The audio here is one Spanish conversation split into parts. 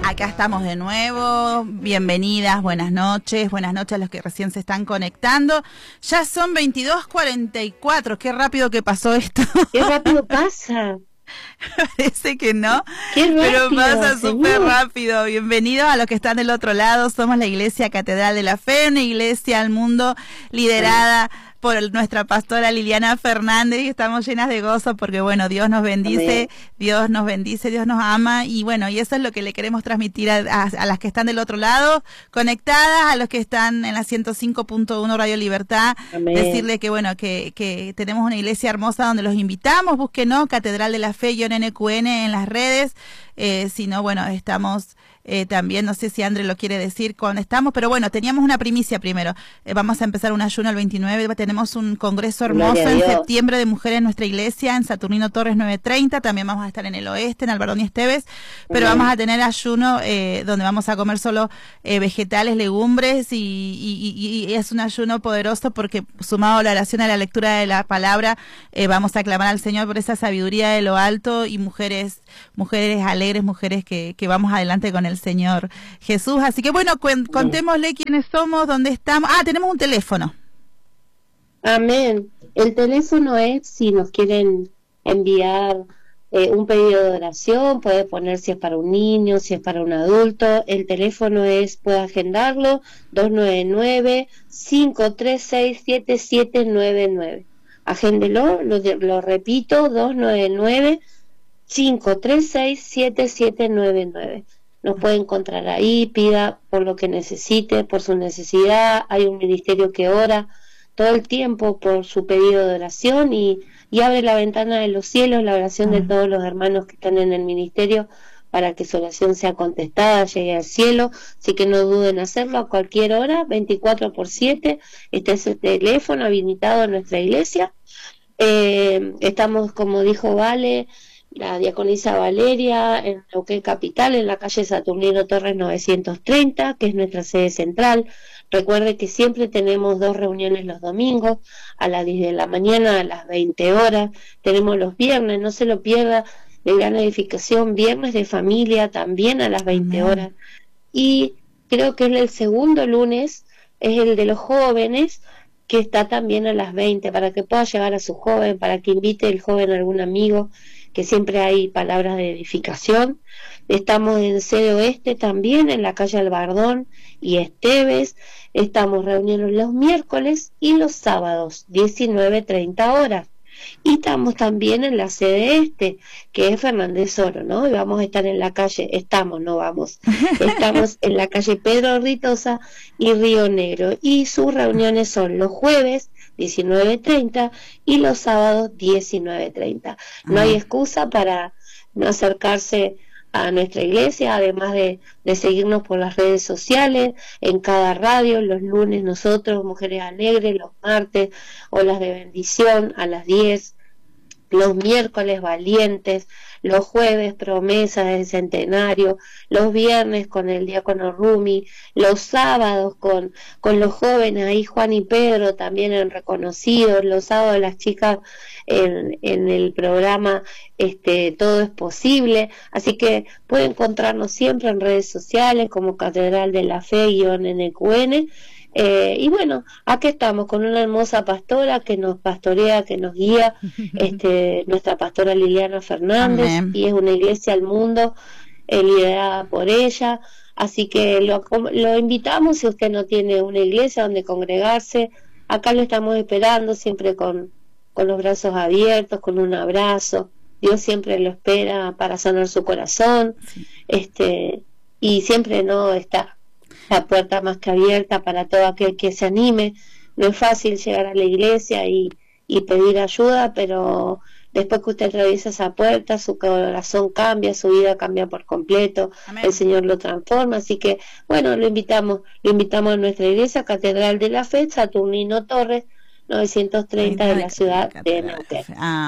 Acá estamos de nuevo, bienvenidas, buenas noches a los que recién se están conectando. Ya son 22:44, qué rápido que pasó esto. Qué rápido pasa. Parece que no, Qué rápido, pero pasa súper rápido. Bienvenidos a los que están del otro lado, somos la Iglesia Catedral de la Fe, una iglesia al mundo liderada por nuestra pastora Liliana Fernández, y estamos llenas de gozo porque, bueno, Dios nos bendice, amén. Dios nos bendice, Dios nos ama, y bueno, y eso es lo que le queremos transmitir a las que están del otro lado, conectadas, a los que están en la 105.1 Radio Libertad, amén. Decirle que, bueno, que tenemos una iglesia hermosa donde los invitamos, búsquenos, Catedral de la Fe, NQN en las redes, si no, bueno, estamos... también, no sé si André lo quiere decir cuando estamos, pero bueno, teníamos una primicia primero. Vamos a empezar un ayuno el 29, tenemos un congreso hermoso en septiembre de mujeres en nuestra iglesia, en Saturnino Torres 930, también vamos a estar en el oeste, en Alvarón y Esteves, pero vamos a tener ayuno donde vamos a comer solo vegetales, legumbres, y es un ayuno poderoso porque sumado a la oración, a la lectura de la palabra, vamos a clamar al Señor por esa sabiduría de lo alto, y mujeres alegres, mujeres que vamos adelante con el Señor Jesús. Así que bueno, contémosle quiénes somos, dónde estamos. Tenemos un teléfono. Amén. El teléfono es, si nos quieren enviar un pedido de oración, puede poner si es para un niño, si es para un adulto. El teléfono puede agendarlo, 299-536-7799. Agéndelo, lo repito, 299-536-7799. Nos puede encontrar ahí, pida por lo que necesite, por su necesidad. Hay un ministerio que ora todo el tiempo por su pedido de oración y abre la ventana de los cielos, la oración de todos los hermanos que están en el ministerio, para que su oración sea contestada, llegue al cielo. Así que no duden en hacerlo a cualquier hora, 24/7. Este es el teléfono habilitado en nuestra iglesia. Estamos, como dijo Vale, la diaconisa Valeria, en Neuquén Capital, en la calle Saturnino Torres 930, que es nuestra sede central. Recuerde que siempre tenemos 2 reuniones los domingos, a las 10 de la mañana, a las 20 horas. Tenemos los viernes, no se lo pierda, de Gran Edificación, viernes de familia, también a las 20 horas. Y creo que el segundo lunes es el de los jóvenes, que está también a las 20, para que pueda llevar a su joven, para que invite el joven a algún amigo, que siempre hay palabras de edificación. Estamos en sede oeste también, en la calle Albardón y Esteves. Estamos reunidos los miércoles y los sábados, 19:30 horas. Y estamos también en la sede este, que es Fernández Oro, ¿no? Y vamos a estar en la calle, estamos en la calle Pedro Ritosa y Río Negro. Y sus reuniones son los jueves, 19:30, y los sábados, 19:30. No hay excusa para no acercarse a nuestra iglesia, además de seguirnos por las redes sociales, en cada radio, los lunes nosotros, Mujeres Alegres, los martes, Olas de Bendición a las 10, los miércoles Valientes, los jueves Promesas del Centenario, los viernes con el diácono Rumi, los sábados con los jóvenes, ahí Juan y Pedro también en Reconocidos, los sábados las chicas en el programa Todo es Posible. Así que puede encontrarnos siempre en redes sociales como Catedral de la Fe _NQN. Y bueno, aquí estamos con una hermosa pastora que nos pastorea, que nos guía, nuestra pastora Liliana Fernández. Amén. Y es una iglesia al mundo liderada por ella. Así que lo invitamos, si usted no tiene una iglesia donde congregarse, acá lo estamos esperando, siempre con los brazos abiertos, con un abrazo. Dios siempre lo espera para sanar su corazón. Sí. Y siempre no está la puerta más que abierta para todo aquel que se anime. No es fácil llegar a la iglesia y pedir ayuda, pero después que usted atraviesa esa puerta, su corazón cambia, su vida cambia por completo. Amén. El Señor lo transforma. Así que, bueno, lo invitamos a nuestra iglesia, Catedral de la Fe, Saturnino Torres 930, de la ciudad de Neuquén. Amén.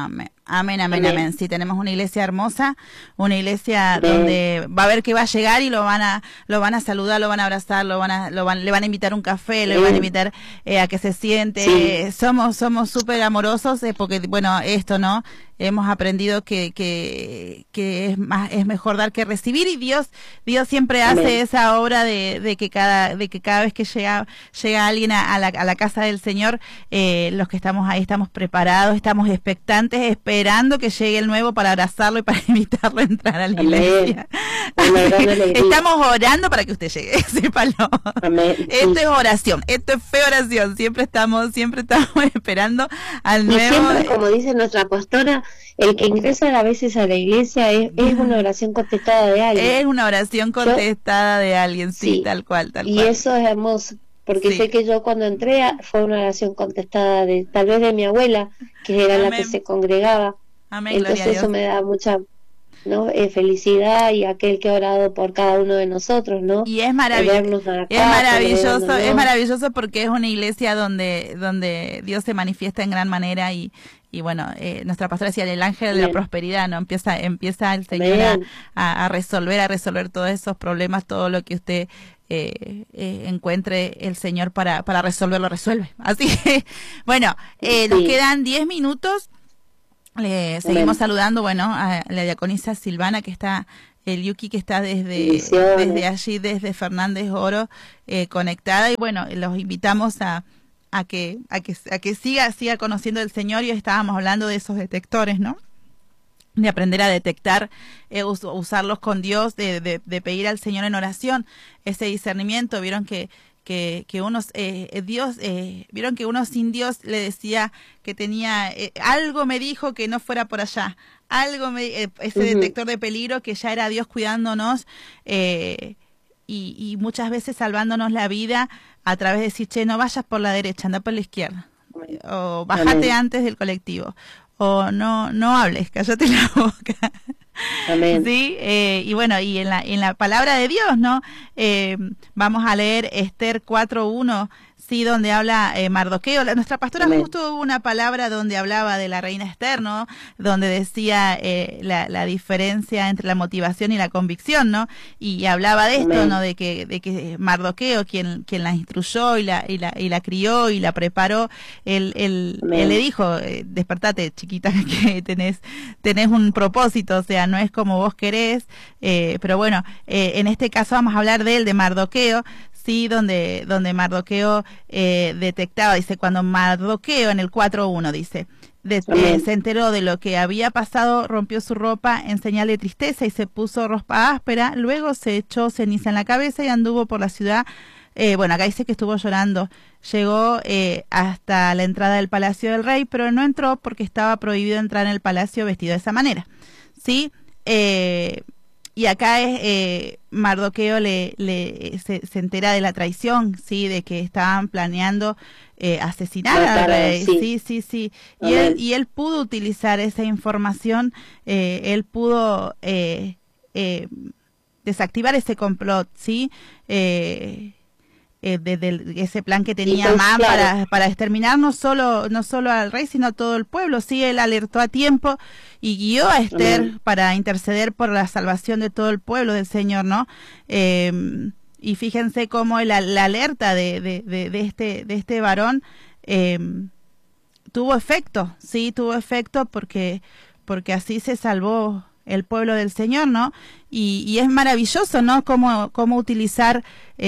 Amén, amén, Amén. amén. Sí, tenemos una iglesia hermosa, una iglesia Amén. donde va a ver que va a llegar y lo van a saludar, lo van a abrazar, le van a invitar un café, le van a invitar a que se siente. Sí. Somos súper amorosos porque, bueno, esto, ¿no? Hemos aprendido que es mejor dar que recibir, y Dios siempre hace Amén. esa obra de que cada vez que llega alguien a la casa del Señor, los que estamos ahí estamos preparados, estamos expectantes, esperando que llegue el nuevo para abrazarlo y para invitarlo a entrar a la iglesia. Una gran alegría. Estamos orando para que usted llegue, sépalo. Amén. Esto Sí. es oración, esto es fe oración, siempre estamos esperando al Y nuevo. siempre, como dice nuestra pastora, el que ingresa a veces a la iglesia es una oración contestada de alguien. Es una oración contestada de alguien, sí, Sí. tal cual. Y eso es hermoso, porque Sí. sé que yo cuando entré fue una oración contestada tal vez de mi abuela, que era la Amén. que se congregaba. Amén, gloria a Entonces Dios. eso me da mucha, ¿no? Felicidad, y aquel que ha orado por cada uno de nosotros, ¿no? Y es maravilloso, es maravilloso porque es una iglesia donde Dios se manifiesta en gran manera, y bueno, nuestra pastora decía, el ángel de la prosperidad, ¿no? Empieza el Señor a resolver todos esos problemas, todo lo que usted encuentre el Señor para resolverlo, resuelve. Así que, bueno, nos quedan 10 minutos. Le seguimos saludando, bueno, a la diaconisa Silvana, que está, el Yuki, que está desde allí, desde Fernández Oro, conectada, y bueno, los invitamos a que siga conociendo el Señor. Y estábamos hablando de esos detectores, ¿no? De aprender a detectar, usarlos con Dios, de pedir al Señor en oración ese discernimiento. Vieron que vieron que uno sin Dios le decía que tenía algo, me dijo que no fuera por allá, ese detector de peligro, que ya era Dios cuidándonos, y muchas veces salvándonos la vida a través de decir, che, no vayas por la derecha, anda por la izquierda, o bájate antes del colectivo, o no hables, cállate la boca. Amén. Sí, y bueno, y en la palabra de Dios, ¿no? Vamos a leer Esther 4:1, sí, donde habla Mardoqueo. Nuestra pastora justo hubo una palabra donde hablaba de la reina Esther, ¿no? Donde decía la diferencia entre la motivación y la convicción, ¿no? Y hablaba de esto, ¿no? De que Mardoqueo, quien la instruyó y la crió y la preparó, él le dijo, despertate, chiquita, que tenés un propósito, o sea, no es como vos querés, pero bueno, en este caso vamos a hablar de Mardoqueo, sí, donde Mardoqueo detectaba, dice, cuando Mardoqueo en el 4:1 dice, se enteró de lo que había pasado, rompió su ropa en señal de tristeza y se puso ropa áspera, luego se echó ceniza en la cabeza y anduvo por la ciudad. Bueno, acá dice que estuvo llorando. Llegó hasta la entrada del palacio del rey, pero no entró porque estaba prohibido entrar en el palacio vestido de esa manera, ¿sí? Y acá Mardoqueo se entera de la traición, sí, de que estaban planeando asesinar al rey, sí. Y él pudo utilizar esa información, él pudo desactivar ese complot, sí, de ese plan que tenía Amán para exterminar no solo al rey, sino a todo el pueblo. Sí, él alertó a tiempo y guió a Esther para interceder por la salvación de todo el pueblo del Señor, ¿no? Y fíjense cómo la alerta de este varón tuvo efecto, sí, tuvo efecto porque así se salvó el pueblo del Señor, ¿no? Y es maravilloso, ¿no? Cómo utilizar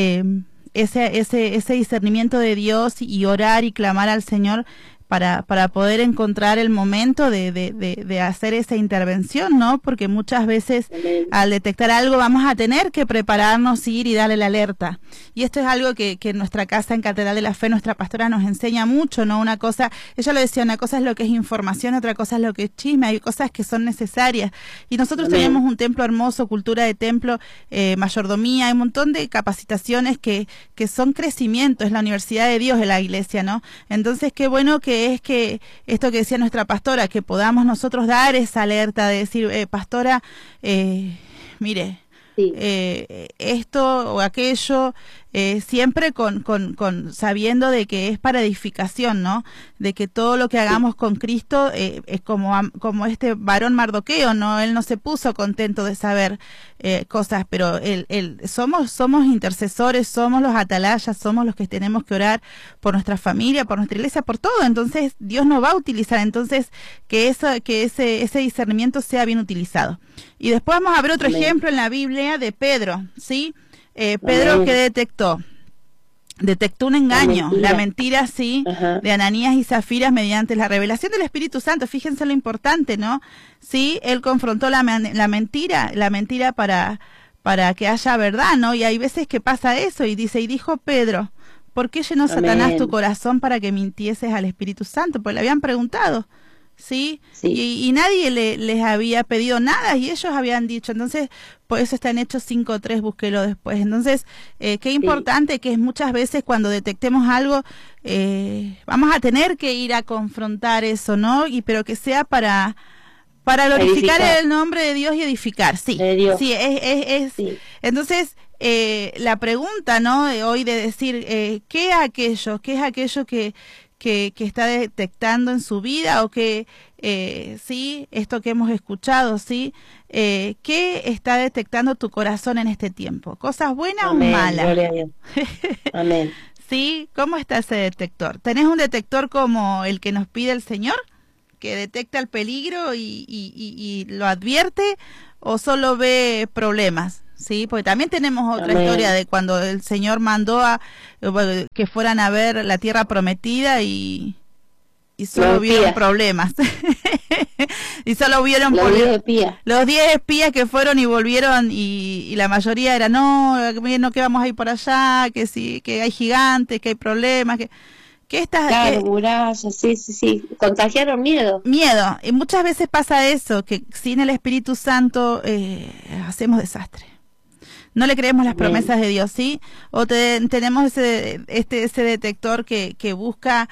ese discernimiento de Dios y orar y clamar al Señor para poder encontrar el momento de hacer esa intervención, ¿no? Porque muchas veces al detectar algo vamos a tener que prepararnos, ir y darle la alerta. Y esto es algo que en nuestra casa, en Catedral de la Fe, nuestra pastora nos enseña mucho, ¿no? Una cosa, ella lo decía, una cosa es lo que es información, otra cosa es lo que es chisme, hay cosas que son necesarias. Y nosotros tenemos un templo hermoso, cultura de templo, mayordomía, hay un montón de capacitaciones que son crecimiento, es la universidad de Dios, de la iglesia, ¿no? Entonces, qué bueno que es que esto que decía nuestra pastora, que podamos nosotros dar esa alerta de decir, pastora, mire, Sí. esto o aquello, siempre con sabiendo de que es para edificación, ¿no? De que todo lo que hagamos con Cristo es como este varón Mardoqueo, ¿no? Él no se puso contento de saber cosas, pero somos intercesores, somos los atalayas, somos los que tenemos que orar por nuestra familia, por nuestra iglesia, por todo. Entonces Dios nos va a utilizar, entonces que ese discernimiento sea bien utilizado. Y después vamos a ver otro Amén. ejemplo en la Biblia de Pedro, ¿sí? Pedro, Amén. que detectó un engaño, la mentira, sí, Ajá. de Ananías y Zafiras mediante la revelación del Espíritu Santo. Fíjense lo importante, ¿no? Sí, él confrontó la mentira para que haya verdad, ¿no? Y hay veces que pasa eso y dice, y dijo Pedro, ¿por qué llenó Satanás Amén. tu corazón para que mintieses al Espíritu Santo? Pues le habían preguntado, ¿sí? Sí. Y nadie les había pedido nada y ellos habían dicho. Entonces, por eso está en Hechos 5:3, búsquelo después. Entonces, qué importante que es muchas veces cuando detectemos algo, vamos a tener que ir a confrontar eso, ¿no? Pero que sea para glorificar Edificar. el nombre de Dios y edificar, sí. De Dios. Sí, Sí. Entonces, la pregunta, ¿no? Hoy de decir, ¿qué es aquello? ¿Qué es aquello que está detectando en su vida o que, sí, esto que hemos escuchado, sí, ¿qué está detectando tu corazón en este tiempo? ¿Cosas buenas Amén. o malas? Gloria a Dios. Amén. ¿Sí? ¿Cómo está ese detector? ¿Tenés un detector como el que nos pide el Señor, que detecta el peligro y lo advierte, o solo ve problemas? Sí, porque también tenemos otra Amén. historia de cuando el Señor mandó que fueran a ver la tierra prometida y solo vieron problemas. Y solo vieron Los 10 espías. los 10 espías que fueron y volvieron y la mayoría era no que vamos a ir por allá, que sí, que hay gigantes, que hay problemas, que Claro, murallas, sí. Contagiaron miedo. Miedo. Y muchas veces pasa eso, que sin el Espíritu Santo hacemos desastre. No le creemos las promesas de Dios, ¿sí? O tenemos ese detector que busca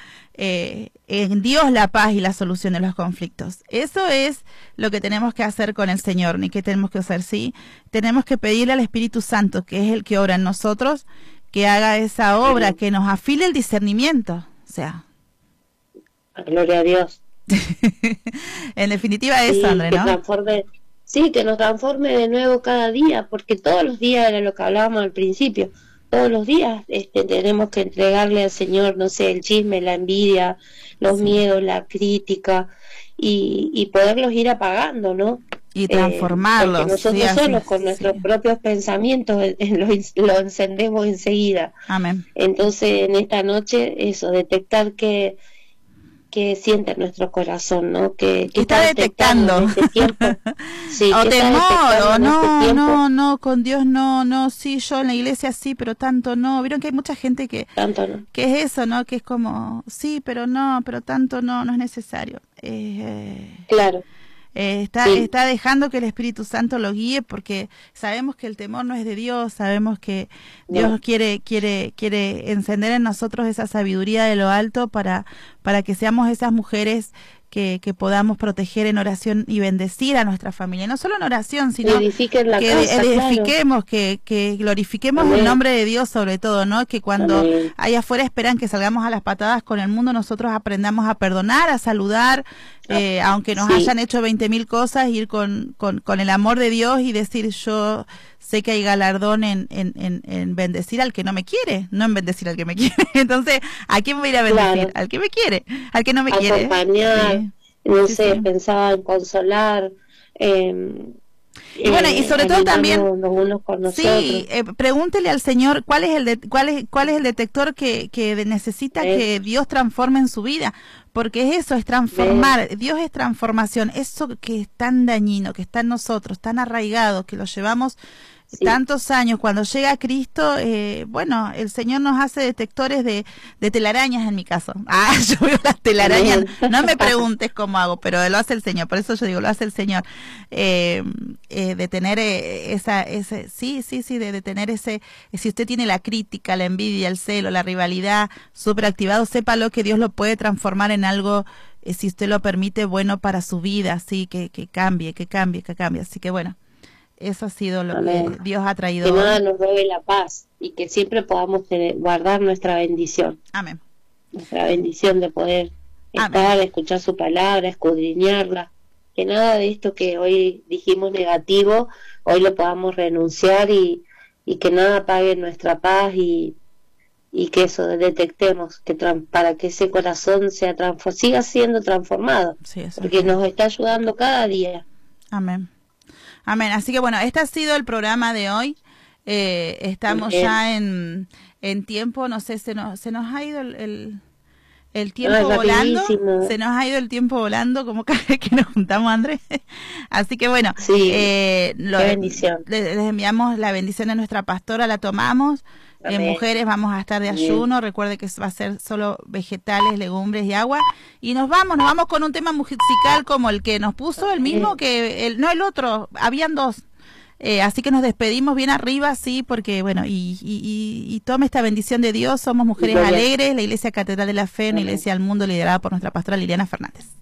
en Dios la paz y la solución de los conflictos. Eso es lo que tenemos que hacer con el Señor, ni que tenemos que hacer, ¿sí? Tenemos que pedirle al Espíritu Santo, que es el que obra en nosotros, que haga esa obra, que nos afile el discernimiento. O sea, gloria a Dios. En definitiva eso, André, ¿no? Que nos transforme de nuevo cada día, porque todos los días era lo que hablábamos al principio. Todos los días tenemos que entregarle al Señor, no sé, el chisme, la envidia, los miedos, la crítica, y poderlos ir apagando, ¿no? Y transformarlos. Porque nosotros solos con nuestros propios pensamientos lo encendemos enseguida. Amén. Entonces, en esta noche, eso, detectar que siente nuestro corazón, ¿no? Que está detectando en este tiempo. Sí, o temor, o no, con Dios no, sí, yo en la iglesia sí, pero tanto no. Vieron que hay mucha gente que es eso, ¿no? Que es como, sí, pero tanto no es necesario. Claro. Está dejando que el Espíritu Santo lo guíe, porque sabemos que el temor no es de Dios, sabemos que Dios quiere encender en nosotros esa sabiduría de lo alto para que seamos esas mujeres que podamos proteger en oración y bendecir a nuestra familia, no solo en oración, sino que edifiquemos, que glorifiquemos el nombre de Dios sobre todo, ¿no? Que cuando allá afuera esperan que salgamos a las patadas con el mundo, nosotros aprendamos a perdonar, a saludar, aunque nos hayan hecho 20.000 cosas, ir con el amor de Dios y decir, yo sé que hay galardón en bendecir al que no me quiere, no en bendecir al que me quiere. Entonces, ¿a quién voy a ir a bendecir? Claro. Al que me quiere, al que no me quiere. Acompañar, pensaba en consolar. Y bueno, y sobre todo también, los unos con nosotros. Pregúntele al Señor cuál es el detector que necesita que Dios transforme en su vida, porque eso es transformar. Dios es transformación, eso que es tan dañino, que está en nosotros, tan arraigado, que lo llevamos tantos años. Cuando llega Cristo, bueno, el Señor nos hace detectores de telarañas en mi caso. Yo veo las telarañas, no me preguntes cómo hago, pero lo hace el Señor, por eso yo digo, lo hace el Señor. De tener de tener si usted tiene la crítica, la envidia, el celo, la rivalidad súper activado, sépalo que Dios lo puede transformar en algo, si usted lo permite, bueno para su vida, sí, que cambie. Así que bueno. Eso ha sido lo Amén. que Dios ha traído Que hoy. nada nos robe la paz y que siempre podamos guardar nuestra bendición. Amén. Nuestra bendición de poder Amén. estar, escuchar su palabra, escudriñarla. Que nada de esto que hoy dijimos negativo, hoy lo podamos renunciar y que nada apague nuestra paz y que eso detectemos que para que ese corazón sea siga siendo transformado, Sí, eso porque es. nos está ayudando cada día. Amén. Amén. Así que bueno, este ha sido el programa de hoy. Estamos Bien. ya en tiempo, no sé, se nos ha ido el tiempo Ay, volando. rapidísimo. Se nos ha ido el tiempo volando como cada vez que nos juntamos, Andrés. Así que bueno, Sí, qué bendición. Les enviamos la bendición de nuestra pastora, la tomamos. Amén. Mujeres, vamos a estar de Amén. ayuno. Recuerde que va a ser solo vegetales, legumbres y agua. Y nos vamos con un tema musical como el que nos puso, el mismo que no el otro, habían dos. Así que nos despedimos bien arriba, sí, porque bueno, y tome esta bendición de Dios. Somos mujeres Gloria. alegres, la Iglesia Catedral de la Fe, una Amén. iglesia al mundo liderada por nuestra pastora Liliana Fernández.